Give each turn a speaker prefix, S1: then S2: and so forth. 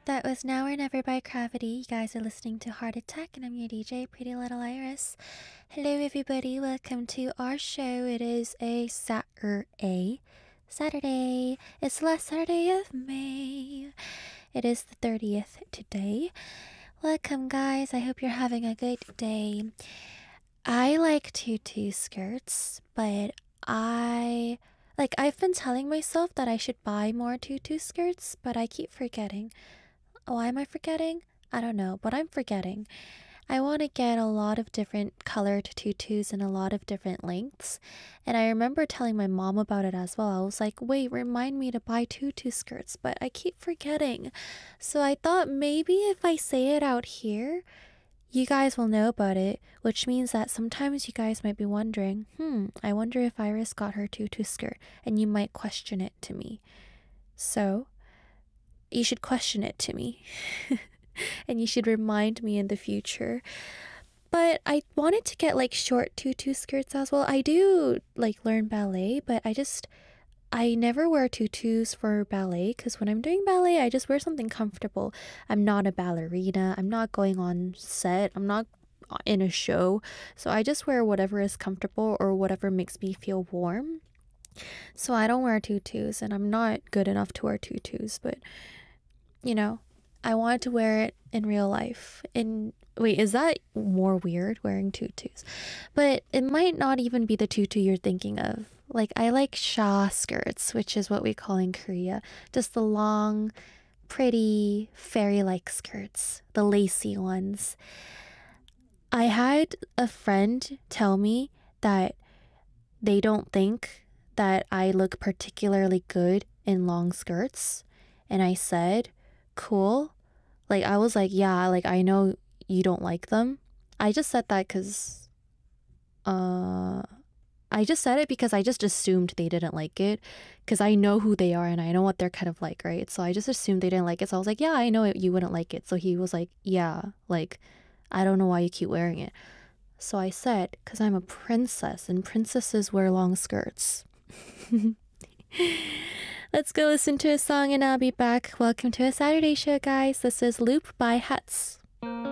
S1: That was Now or Never by Gravity. You guys are listening to Heart Attack, and I'm your DJ, Pretty Little Iris. Hello, everybody. Welcome to our show. It is a Saturday. It's the last Saturday of May. It is the 30th today. Welcome, guys. I hope you're having a good day. I like tutu skirts, but I've been telling myself that I should buy more tutu skirts, but I keep forgetting. Why am I forgetting? I don't know, but I'm forgetting. I want to get a lot of different colored tutus in a lot of different lengths. And I remember telling my mom about it as well. I was like, wait, remind me to buy tutu skirts, but I keep forgetting. So I thought maybe if I say it out here, you guys will know about it, which means that sometimes you guys might be wondering, I wonder if Iris got her tutu skirt, and you might question it to me. So you should question it to me and you should remind me in the future. But I wanted to get like short tutu skirts as well. I do like learn ballet, but I never wear tutus for ballet because when I'm doing ballet, I just wear something comfortable. I'm not a ballerina. I'm not going on set. I'm not in a show. So I just wear whatever is comfortable or whatever makes me feel warm. So I don't wear tutus, and I'm not good enough to wear tutus, but I wanted to wear it in real life. And wait, is that more weird, wearing tutus? But it might not even be the tutu you're thinking of. Like, I like sha skirts, which is what we call in Korea. Just the long, pretty, fairy-like skirts, the lacy ones. I had a friend tell me that they don't think that I look particularly good in long skirts. And I said, cool. Like, I was like, yeah, like, I know you don't like them. I just said that because, I just said it because I just assumed they didn't like it. Because I know who they are and I know what they're kind of like, right? So I just assumed they didn't like it. So I was like, yeah, I know you wouldn't like it. So he was like, yeah, like, I don't know why you keep wearing it. So I said, because I'm a princess and princesses wear long skirts. Let's go listen to a song and I'll be back. Welcome to a Saturday show, guys. This is Loop by Huts.